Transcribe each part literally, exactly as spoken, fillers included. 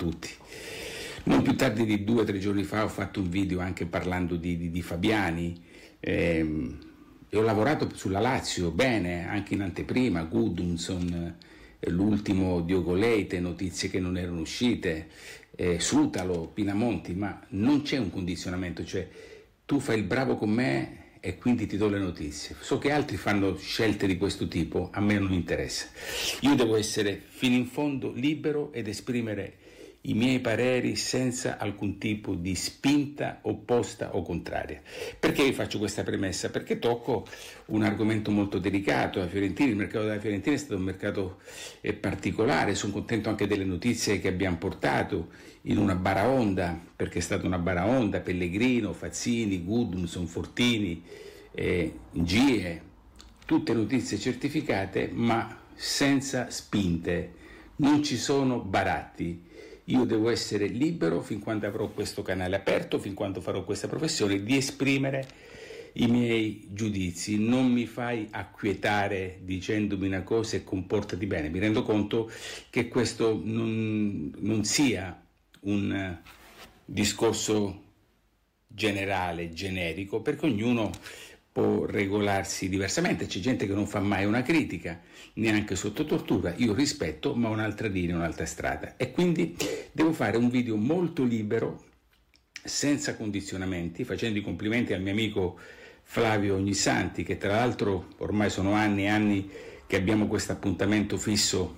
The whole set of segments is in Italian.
tutti. Non più tardi di due o tre giorni fa ho fatto un video anche parlando di, di, di Fabiani, ehm, e ho lavorato sulla Lazio bene, anche in anteprima, Gudmundsson, eh, l'ultimo Diogo Leite, notizie che non erano uscite, eh, Sutalo, Pinamonti, ma non c'è un condizionamento, cioè tu fai il bravo con me e quindi ti do le notizie. So che altri fanno scelte di questo tipo, a me non interessa. Io devo essere fino in fondo libero ed esprimere i miei pareri senza alcun tipo di spinta opposta o contraria. Perché vi faccio questa premessa? Perché tocco un argomento molto delicato. La Fiorentina, il mercato della Fiorentina è stato un mercato eh, particolare. Sono contento anche delle notizie che abbiamo portato in una baraonda, perché è stata una baraonda: Pellegrino, Fazzini, Gudmundsson, Fortini, eh, Gie, tutte notizie certificate ma senza spinte, non ci sono baratti. Io devo essere libero fin quando avrò questo canale aperto, fin quando farò questa professione, di esprimere i miei giudizi. Non mi fai acquietare dicendomi una cosa e comportati bene. Mi rendo conto che questo non, non sia un discorso generale, generico, perché ognuno può regolarsi diversamente. C'è gente che non fa mai una critica, neanche sotto tortura. Io rispetto, ma ho un'altra linea, un'altra strada, e quindi devo fare un video molto libero, senza condizionamenti, facendo i complimenti al mio amico Flavio Ognissanti, che tra l'altro ormai sono anni e anni che abbiamo questo appuntamento fisso,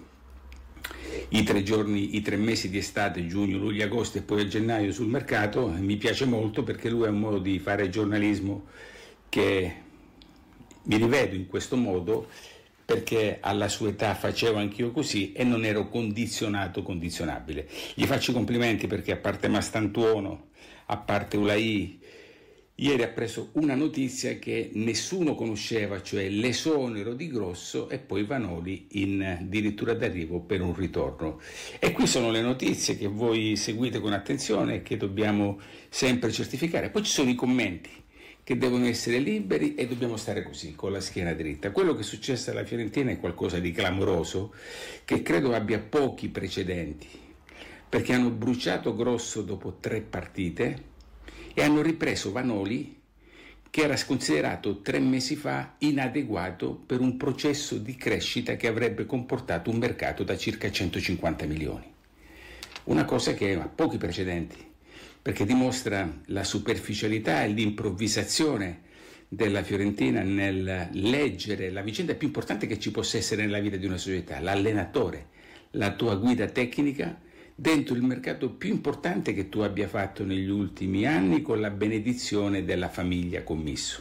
i tre giorni, i tre mesi di estate, giugno, luglio, agosto e poi a gennaio sul mercato. Mi piace molto perché lui ha un modo di fare giornalismo che mi rivedo in questo modo, perché alla sua età facevo anch'io così e non ero condizionato, condizionabile. Gli faccio i complimenti perché, a parte Mastantuono, a parte Ulai, ieri ha preso una notizia che nessuno conosceva, cioè l'esonero di Grosso e poi Vanoli in addirittura d'arrivo per un ritorno. E qui sono le notizie che voi seguite con attenzione e che dobbiamo sempre certificare. Poi ci sono i commenti che devono essere liberi e dobbiamo stare così, con la schiena dritta. Quello che è successo alla Fiorentina è qualcosa di clamoroso, che credo abbia pochi precedenti, perché hanno bruciato Grosso dopo tre partite e hanno ripreso Vanoli, che era considerato tre mesi fa inadeguato per un processo di crescita che avrebbe comportato un mercato da circa centocinquanta milioni. Una cosa che ha pochi precedenti, perché dimostra la superficialità e l'improvvisazione della Fiorentina nel leggere la vicenda più importante che ci possa essere nella vita di una società, l'allenatore, la tua guida tecnica dentro il mercato più importante che tu abbia fatto negli ultimi anni, con la benedizione della famiglia Commisso.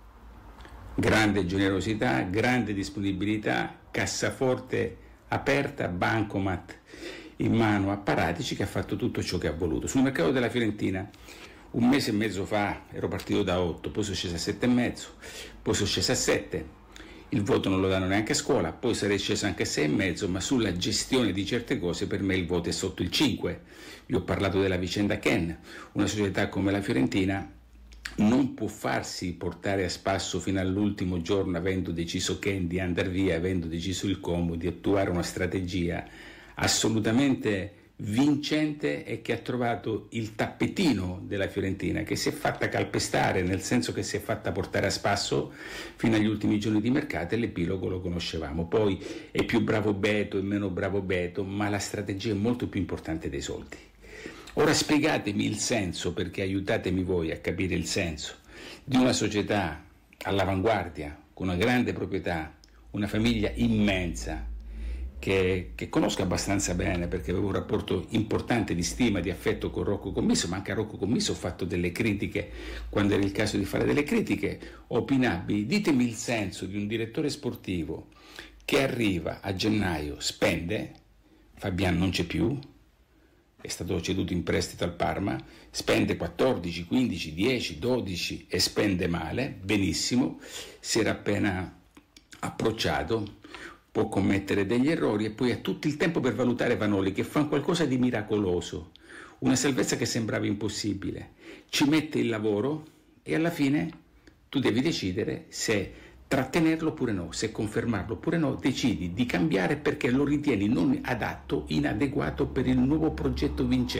Grande generosità, grande disponibilità, cassaforte aperta, bancomat in mano a Paratici, che ha fatto tutto ciò che ha voluto. Sul mercato della Fiorentina un mese e mezzo fa ero partito da otto, poi sono sceso a sette e mezzo, poi sono sceso a sette, il voto non lo danno neanche a scuola, poi sarei sceso anche a sei e mezzo, ma sulla gestione di certe cose per me il voto è sotto il cinque. Vi ho parlato della vicenda Ken. Una società come la Fiorentina non può farsi portare a spasso fino all'ultimo giorno, avendo deciso Ken di andare via, avendo deciso il Como di attuare una strategia assolutamente vincente e che ha trovato il tappetino della Fiorentina, che si è fatta calpestare, nel senso che si è fatta portare a spasso fino agli ultimi giorni di mercato, e l'epilogo lo conoscevamo. Poi è più bravo Beto e meno bravo Beto, ma la strategia è molto più importante dei soldi. Ora spiegatemi il senso, perché aiutatemi voi a capire il senso di una società all'avanguardia, con una grande proprietà, una famiglia immensa, Che, che conosco abbastanza bene, perché avevo un rapporto importante di stima, di affetto con Rocco Commisso, ma anche a Rocco Commisso ho fatto delle critiche quando era il caso di fare delle critiche opinabili. Ditemi il senso di un direttore sportivo che arriva a gennaio, spende, Fabian non c'è più, è stato ceduto in prestito al Parma, spende quattordici, quindici, dieci, dodici e spende male, benissimo, si era appena approcciato, può commettere degli errori e poi ha tutto il tempo per valutare Vanoli, che fa qualcosa di miracoloso, una salvezza che sembrava impossibile, ci mette il lavoro e alla fine tu devi decidere se trattenerlo oppure no, se confermarlo oppure no, decidi di cambiare perché lo ritieni non adatto, inadeguato per il nuovo progetto vincente.